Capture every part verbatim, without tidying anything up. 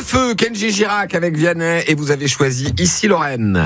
feu, Kenji Girac avec Vianney, et vous avez choisi Ici Lorraine.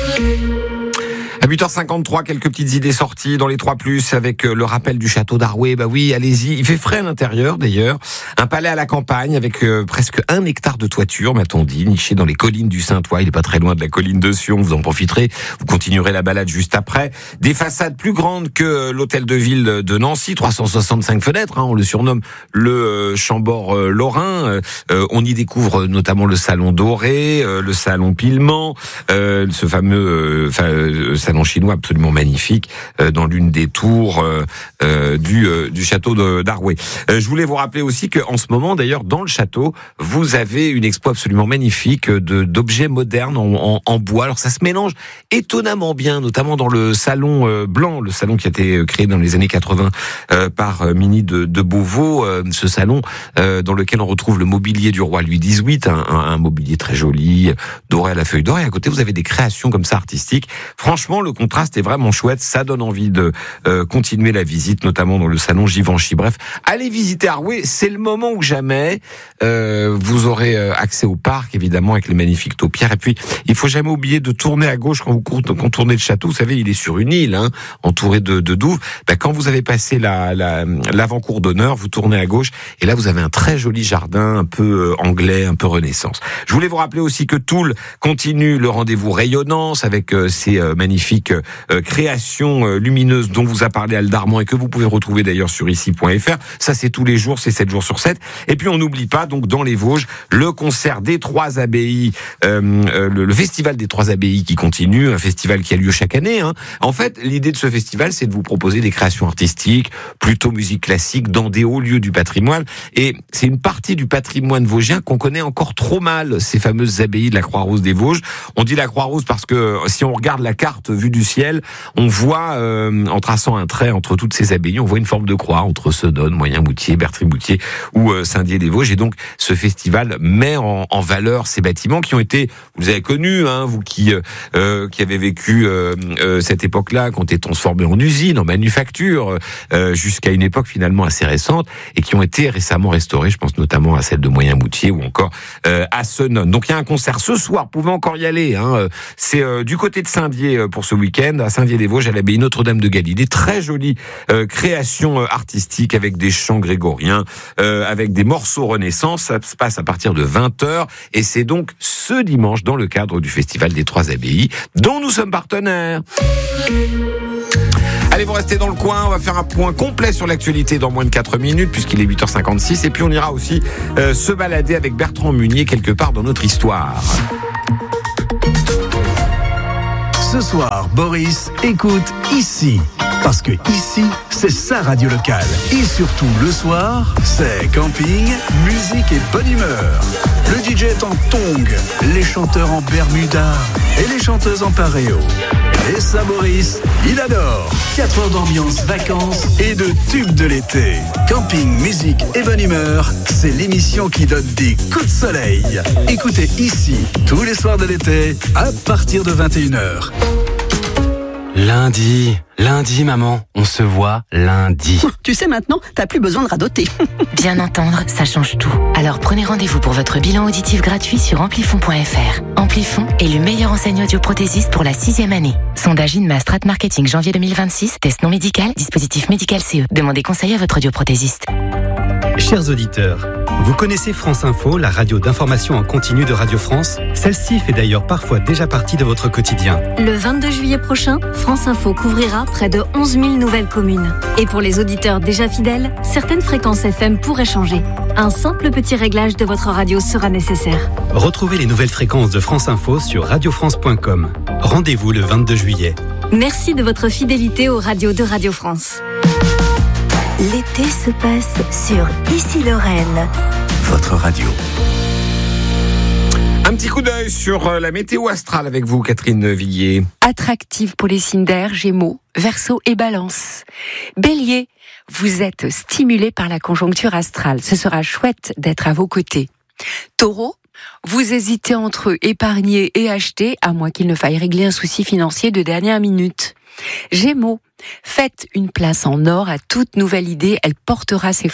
À huit heures cinquante-trois, quelques petites idées sorties dans les trois plus avec le rappel du château d'Arouet. Bah oui, allez-y. Il fait frais à l'intérieur d'ailleurs. Un palais à la campagne avec euh, presque un hectare de toiture, m'a-t-on dit, niché dans les collines du Saint-Ouen. Il est pas très loin de la colline de Sion. Vous en profiterez. Vous continuerez la balade juste après. Des façades plus grandes que l'hôtel de ville de Nancy, trois cent soixante-cinq fenêtres. Hein, on le surnomme le euh, Chambord euh, lorrain. Euh, on y découvre notamment le salon doré, euh, le salon Pillement, euh, ce fameux, enfin. Euh, salon chinois absolument magnifique euh, dans l'une des tours euh, euh, du, euh, du château de, d'Arouet. Euh, je voulais vous rappeler aussi qu'en ce moment, d'ailleurs, dans le château, vous avez une expo absolument magnifique de, d'objets modernes en, en, en bois. Alors ça se mélange étonnamment bien, notamment dans le salon euh, blanc, le salon qui a été créé dans les années quatre-vingts euh, par euh, Mini de, de Beauvau, euh, ce salon euh, dans lequel on retrouve le mobilier du roi Louis dix-huit, un, un, un mobilier très joli, doré à la feuille d'or, et à côté vous avez des créations comme ça artistiques. Franchement, le contraste est vraiment chouette, ça donne envie de euh, continuer la visite, notamment dans le salon Givenchy. Bref, allez visiter Arouet, c'est le moment ou jamais. Euh, vous aurez accès au parc, évidemment, avec les magnifiques taupières. Et puis, il faut jamais oublier de tourner à gauche quand vous contournez le château. Vous savez, il est sur une île, hein, entouré de, de douves. Ben, quand vous avez passé la, la, l'avant-cour d'honneur, vous tournez à gauche, et là, vous avez un très joli jardin, un peu euh, anglais, un peu renaissance. Je voulais vous rappeler aussi que Toul continue le rendez-vous rayonnance avec euh, ses euh, magnifiques Euh, création euh, lumineuse dont vous a parlé Al Darman et que vous pouvez retrouver d'ailleurs sur ici point f r. Ça, c'est tous les jours, c'est sept jours sur sept. Et puis on n'oublie pas, donc dans les Vosges, le concert des Trois Abbayes, euh, euh, le, le festival des Trois Abbayes qui continue, un festival qui a lieu chaque année. Hein. En fait, l'idée de ce festival, c'est de vous proposer des créations artistiques, plutôt musique classique, dans des hauts lieux du patrimoine. Et c'est une partie du patrimoine vosgien qu'on connaît encore trop mal, ces fameuses abbayes de la Croix-Rousse des Vosges. On dit la Croix-Rousse parce que si on regarde la carte vue du ciel, on voit, euh, en traçant un trait entre toutes ces abbayes, on voit une forme de croix entre Sedonne, Moyen-Moutier, Bertry-Moutier ou euh, Saint-Dié-des-Vosges. Et donc, ce festival met en, en valeur ces bâtiments qui ont été, vous les avez connus, hein, vous qui euh, qui avez vécu euh, euh, cette époque-là, qui ont été transformés en usines, en manufactures, euh, jusqu'à une époque finalement assez récente, et qui ont été récemment restaurés. Je pense notamment à celle de Moyen-Moutier ou encore euh, à Sedonne. Donc, il y a un concert ce soir. Vous pouvez encore y aller. Hein, c'est euh, du côté de Saint-Dié euh, pour ce week-end, à Saint-Dié-des-Vosges, à l'abbaye Notre-Dame de Galilée. Très jolie euh, création euh, artistique avec des chants grégoriens, euh, avec des morceaux Renaissance. Ça se passe à partir de vingt heures et c'est donc ce dimanche dans le cadre du Festival des Trois Abbayes dont nous sommes partenaires. Allez, vous restez dans le coin, on va faire un point complet sur l'actualité dans moins de quatre minutes puisqu'il est huit heures cinquante-six et puis on ira aussi euh, se balader avec Bertrand Munier quelque part dans notre histoire. Ce soir, Boris écoute ici. Parce que ici, c'est sa radio locale. Et surtout, le soir, c'est camping, musique et bonne humeur. Le D J est en tongs, les chanteurs en bermuda et les chanteuses en paréo. Et ça, Boris, il adore. quatre heures d'ambiance, vacances et de tubes de l'été. Camping, musique et bonne humeur, c'est l'émission qui donne des coups de soleil. Écoutez ici, tous les soirs de l'été, à partir de vingt et une heures. Lundi, lundi maman, on se voit lundi. Tu sais maintenant, t'as plus besoin de radoter. Bien entendre, ça change tout. Alors prenez rendez-vous pour votre bilan auditif gratuit sur amplifon point f r. Amplifon est le meilleur enseigne audioprothésiste pour la sixième année. Sondage Inma Strat Marketing janvier deux mille vingt-six, test non médical, dispositif médical C E. Demandez conseil à votre audioprothésiste. Chers auditeurs, vous connaissez France Info, la radio d'information en continu de Radio France? Celle-ci fait d'ailleurs parfois déjà partie de votre quotidien. Le vingt-deux juillet prochain, France Info couvrira près de onze mille nouvelles communes. Et pour les auditeurs déjà fidèles, certaines fréquences F M pourraient changer. Un simple petit réglage de votre radio sera nécessaire. Retrouvez les nouvelles fréquences de France Info sur radio france point com. Rendez-vous le vingt-deux juillet. Merci de votre fidélité aux radios de Radio France. L'été se passe sur Ici Lorraine. Votre radio. Un petit coup d'œil sur la météo astrale avec vous, Catherine Villiers. Attractive pour les signes d'air, Gémeaux, Verseau et Balance. Bélier, vous êtes stimulé par la conjoncture astrale. Ce sera chouette d'être à vos côtés. Taureau, vous hésitez entre épargner et acheter, à moins qu'il ne faille régler un souci financier de dernière minute. Gémeaux, faites une place en or à toute nouvelle idée, elle portera ses fruits.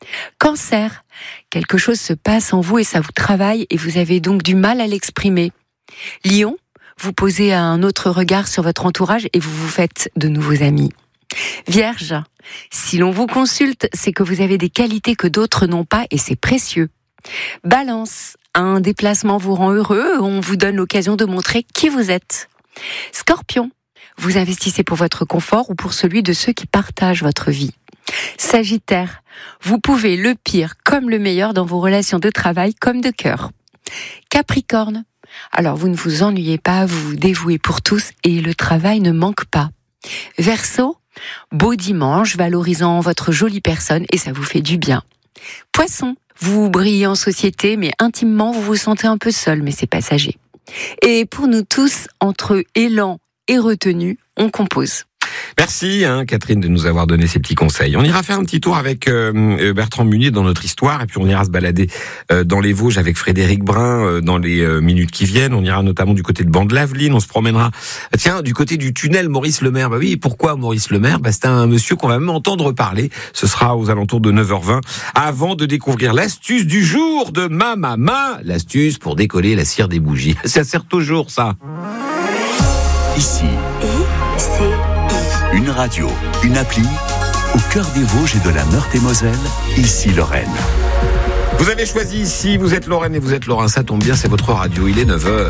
Cancer, quelque chose se passe en vous et ça vous travaille et vous avez donc du mal à l'exprimer. Lion, vous posez un autre regard sur votre entourage et vous vous faites de nouveaux amis. Vierge, si l'on vous consulte, c'est que vous avez des qualités que d'autres n'ont pas et c'est précieux. Balance, un déplacement vous rend heureux, on vous donne l'occasion de montrer qui vous êtes. Scorpion, vous investissez pour votre confort ou pour celui de ceux qui partagent votre vie. Sagittaire, vous pouvez le pire comme le meilleur dans vos relations de travail comme de cœur. Capricorne, alors vous ne vous ennuyez pas, vous vous dévouez pour tous et le travail ne manque pas. Verseau, beau dimanche, valorisant votre jolie personne et ça vous fait du bien. Poisson, vous brillez en société mais intimement vous vous sentez un peu seul mais c'est passager. Et pour nous tous, entre élan et retenue, on compose. Merci hein, Catherine de nous avoir donné ces petits conseils. On ira faire un petit tour avec euh, Bertrand Munier dans notre histoire et puis on ira se balader euh, dans les Vosges avec Frédéric Brun euh, dans les euh, minutes qui viennent. On ira notamment du côté de Bande-Laveline, on se promènera tiens du côté du tunnel Maurice Lemaire. Bah oui, pourquoi Maurice Lemaire ? Bah c'est un monsieur qu'on va même entendre parler. Ce sera aux alentours de neuf heures vingt avant de découvrir l'astuce du jour de ma maman, l'astuce pour décoller la cire des bougies. Ça sert toujours ça. Ici, I, C, I. une radio, une appli, au cœur des Vosges et de la Meurthe-et-Moselle, ici Lorraine. Vous avez choisi ici, vous êtes Lorraine et vous êtes Lorrain, ça tombe bien, c'est votre radio, il est neuf heures.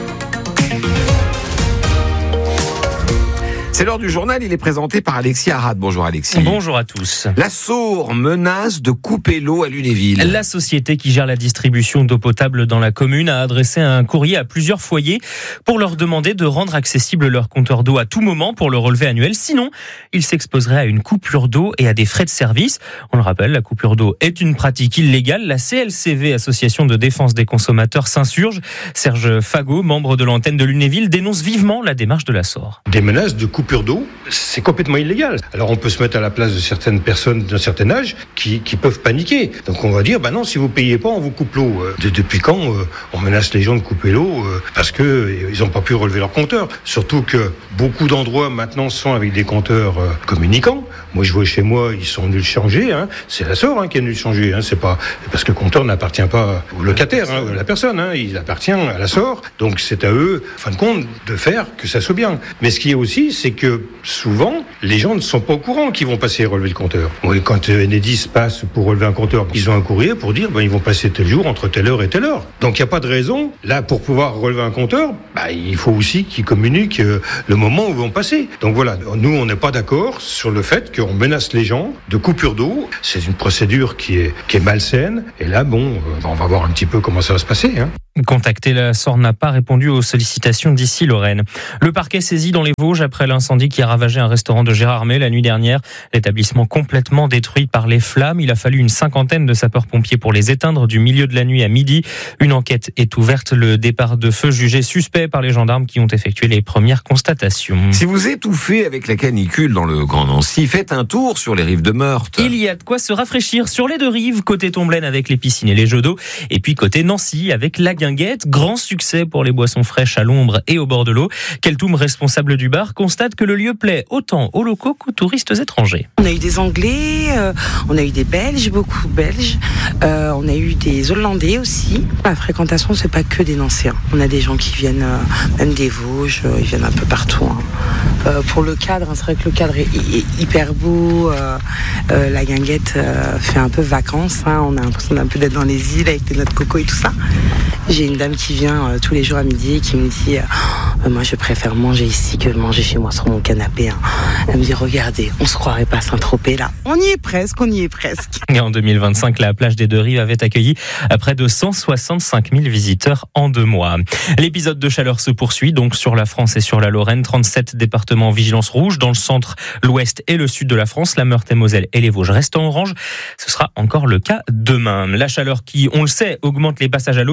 C'est l'heure du journal, il est présenté par Alexis Arad. Bonjour Alexis. Bonjour à tous. La Saur menace de couper l'eau à Lunéville. La société qui gère la distribution d'eau potable dans la commune a adressé un courrier à plusieurs foyers pour leur demander de rendre accessible leur compteur d'eau à tout moment pour le relevé annuel. Sinon, ils s'exposeraient à une coupure d'eau et à des frais de service. On le rappelle, la coupure d'eau est une pratique illégale. La C L C V, Association de défense des consommateurs, s'insurge. Serge Fagot, membre de l'antenne de Lunéville, dénonce vivement la démarche de la Saur. Des menaces de coupure d'eau, c'est complètement illégal. Alors on peut se mettre à la place de certaines personnes d'un certain âge qui, qui peuvent paniquer. Donc on va dire, bah non, si vous payez pas, on vous coupe l'eau. De, depuis quand euh, on menace les gens de couper l'eau euh, parce que euh, ils n'ont pas pu relever leur compteur. Surtout que beaucoup d'endroits maintenant sont avec des compteurs euh, communicants. Moi je vois chez moi, ils sont venus le changer. Hein. C'est la Saur hein, qui est venue le changer. Hein. C'est pas parce que le compteur n'appartient pas au locataire, hein, à la personne. Hein. Il appartient à la Saur. Donc c'est à eux, en fin de compte, de faire que ça soit bien. Mais ce qui est aussi, c'est que souvent, les gens ne sont pas au courant qu'ils vont passer relever le compteur. Quand Enedis passe pour relever un compteur, ils ont un courrier pour dire ben, ils vont passer tel jour entre telle heure et telle heure. Donc il n'y a pas de raison. Là, pour pouvoir relever un compteur, bah, il faut aussi qu'ils communiquent euh, le moment où ils vont passer. Donc voilà, nous, on n'est pas d'accord sur le fait qu'on menace les gens de coupure d'eau. C'est une procédure qui est, qui est malsaine. Et là, bon, euh, on va voir un petit peu comment ça va se passer. Hein. Contacté, la Saur n'a pas répondu aux sollicitations d'ici Lorraine. Le parquet saisi dans les Vosges après l'incendie qui a ravagé un restaurant de Gérardmer la nuit dernière. L'établissement complètement détruit par les flammes. Il a fallu une cinquantaine de sapeurs-pompiers pour les éteindre du milieu de la nuit à midi. Une enquête est ouverte. Le départ de feu jugé suspect par les gendarmes qui ont effectué les premières constatations. Si vous étouffez avec la canicule dans le Grand Nancy, faites un tour sur les rives de Meurthe. Il y a de quoi se rafraîchir sur les deux rives, côté Tomblaine avec les piscines et les jeux d'eau, et puis côté Nancy avec la Guinguette. Grand succès pour les boissons fraîches à l'ombre et au bord de l'eau. Keltoum, responsable du bar, constate que le lieu plaît autant aux locaux qu'aux touristes étrangers. On a eu des Anglais, euh, on a eu des Belges, beaucoup de Belges, euh, on a eu des Hollandais aussi. La fréquentation, c'est pas que des Nancéens. On a des gens qui viennent euh, même des Vosges, euh, ils viennent un peu partout. Hein. Euh, pour le cadre, hein, c'est vrai que le cadre est, est hyper beau. Euh, euh, la Guinguette euh, fait un peu vacances. Hein. On a l'impression d'un peu d'être dans les îles avec des noix de coco et tout ça. J'ai une dame qui vient euh, tous les jours à midi et qui me dit euh, moi je préfère manger ici que de manger chez moi sur mon canapé. Hein. Elle me dit regardez, on se croirait pas à Saint-Tropez là. On y est presque, on y est presque. Et en deux mille vingt-cinq, la plage des Deux Rives avait accueilli près de cent soixante-cinq mille visiteurs en deux mois. L'épisode de chaleur se poursuit donc sur la France et sur la Lorraine. trente-sept départements en vigilance rouge dans le centre, l'ouest et le sud de la France. La Meurthe-et-Moselle et les Vosges restent en orange. Ce sera encore le cas demain. La chaleur qui, on le sait, augmente les passages à l'hôpital.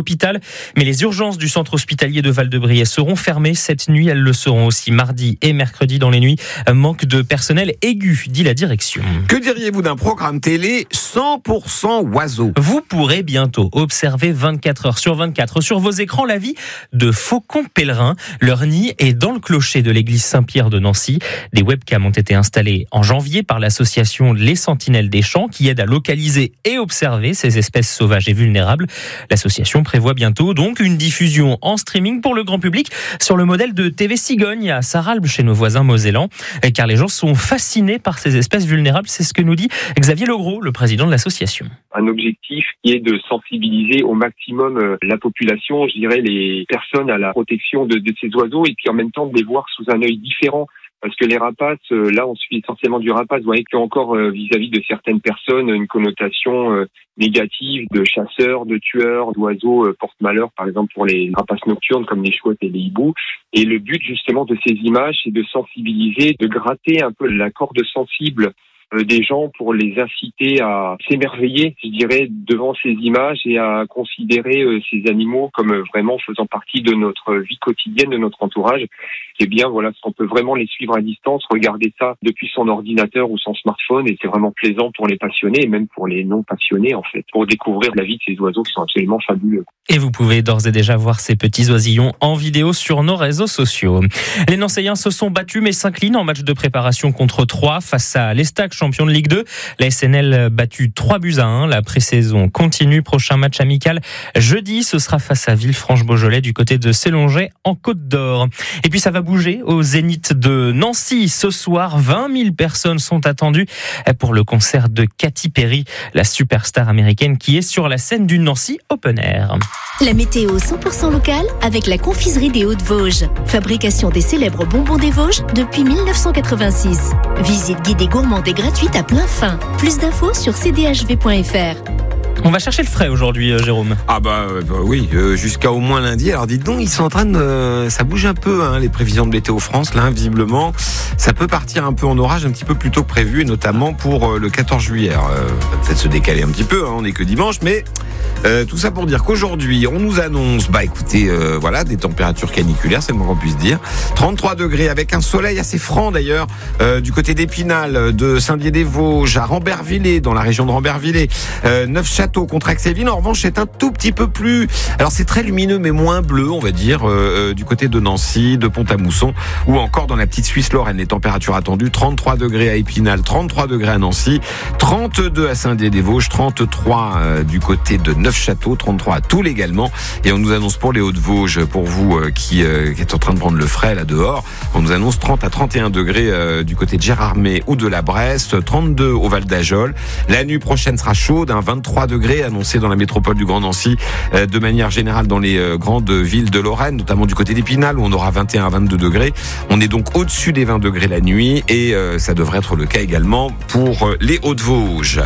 Mais les urgences du centre hospitalier de Val-de-Briey seront fermées cette nuit. Elles le seront aussi mardi et mercredi dans les nuits. Manque de personnel aigu, dit la direction. Que diriez-vous d'un programme télé cent pour cent oiseaux ? Vous pourrez bientôt observer vingt-quatre heures sur vingt-quatre sur vos écrans la vie de faucons pèlerins. Leur nid est dans le clocher de l'église Saint-Pierre de Nancy. Des webcams ont été installées en janvier par l'association Les Sentinelles des Champs qui aide à localiser et observer ces espèces sauvages et vulnérables. L'association prévoit bientôt donc une diffusion en streaming pour le grand public sur le modèle de T V Cigogne à Sarralbe chez nos voisins mosellans, car les gens sont fascinés par ces espèces vulnérables. C'est ce que nous dit Xavier Legros, le président de l'association. Un objectif qui est de sensibiliser au maximum la population, je dirais les personnes à la protection de, de ces oiseaux et puis en même temps de les voir sous un œil différent. Parce que les rapaces, là on suit essentiellement du rapace, vous voyez qu'il y a encore vis-à-vis de certaines personnes une connotation négative de chasseurs, de tueurs, d'oiseaux porte-malheur, par exemple pour les rapaces nocturnes comme les chouettes et les hiboux. Et le but justement de ces images, c'est de sensibiliser, de gratter un peu la corde sensible des gens pour les inciter à s'émerveiller, je dirais, devant ces images et à considérer ces animaux comme vraiment faisant partie de notre vie quotidienne, de notre entourage. C'est bien, voilà, on peut vraiment les suivre à distance, regarder ça depuis son ordinateur ou son smartphone et c'est vraiment plaisant pour les passionnés et même pour les non passionnés en fait, pour découvrir la vie de ces oiseaux qui sont absolument fabuleux. Et vous pouvez d'ores et déjà voir ces petits oisillons en vidéo sur nos réseaux sociaux. Les Nancéiens se sont battus mais s'inclinent en match de préparation contre Troyes face à l'Estac, champion de Ligue deux. La S N L battu trois buts à un. La pré-saison continue. Prochain match amical jeudi, ce sera face à Villefranche-Beaujolais du côté de Sélonget en Côte d'Or. Et puis ça va bouger au Zénith de Nancy. Ce soir, vingt mille personnes sont attendues pour le concert de Katy Perry, la superstar américaine qui est sur la scène du Nancy Open Air. La météo cent pour cent locale avec la confiserie des Hauts-de-Vosges. Fabrication des célèbres bonbons des Vosges depuis mille neuf cent quatre-vingt-six. Visite guidée gourmande et gratuite à plein fin. Plus d'infos sur c d h v point f r. On va chercher le frais aujourd'hui, euh, Jérôme. Ah bah, euh, bah oui, euh, jusqu'à au moins lundi. Alors dites donc, ils sont en train de... Euh, ça bouge un peu, hein, les prévisions de Météo France. Là, visiblement, ça peut partir un peu en orage un petit peu plus tôt que prévu, et notamment pour euh, le quatorze juillet. Alors, euh, peut-être se décaler un petit peu, hein, on n'est que dimanche, mais euh, tout ça pour dire qu'aujourd'hui, on nous annonce, bah écoutez, euh, voilà, des températures caniculaires, c'est le moins qu'on puisse dire. trente-trois degrés avec un soleil assez franc d'ailleurs, euh, du côté d'Épinal, de Saint-Dié-des-Vosges, à Rambervillers, dans la région de Rambervillers, euh, Neufchâteau contre Axéville. En revanche, c'est un tout petit peu plus... Alors, c'est très lumineux, mais moins bleu, on va dire, euh, du côté de Nancy, de Pont-à-Mousson, ou encore dans la petite Suisse-Lorraine. Les températures attendues, trente-trois degrés à Épinal, trente-trois degrés à Nancy, trente-deux à Saint-Dié-des-Vosges, trente-trois euh, du côté de Neufchâteau, trente-trois à Toul également. Et on nous annonce pour les Hauts-de-Vosges, pour vous euh, qui, euh, qui êtes en train de prendre le frais là dehors, on nous annonce trente à trente et un degrés euh, du côté de Gérardmer ou de la Bresse, trente-deux au Val d'Ajol. La nuit prochaine sera chaude, hein, vingt-trois degrés annoncés dans la métropole du Grand Nancy, euh, de manière générale dans les euh, grandes villes de Lorraine, notamment du côté d'Épinal où on aura vingt et un à vingt-deux degrés. On est donc au-dessus des vingt degrés la nuit et euh, ça devrait être le cas également pour euh, les Hauts-de-Vosges.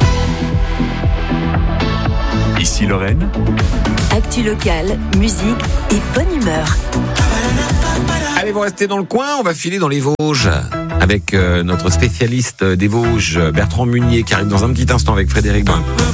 Ici Lorraine. Actu locale, musique et bonne humeur. Allez, vous restez dans le coin, on va filer dans les Vosges avec euh, notre spécialiste des Vosges, Bertrand Munier, qui arrive dans un petit instant avec Frédéric Brun.